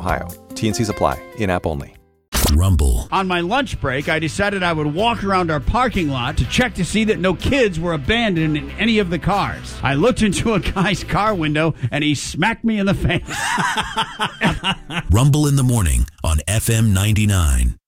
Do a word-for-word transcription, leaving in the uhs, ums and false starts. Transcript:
Ohio. T and Cs apply. In-app only. Rumble. On my lunch break, I decided I would walk around our parking lot to check to see that no kids were abandoned in any of the cars. I looked into a guy's car window, and he smacked me in the face. Rumble in the morning on F M ninety-nine.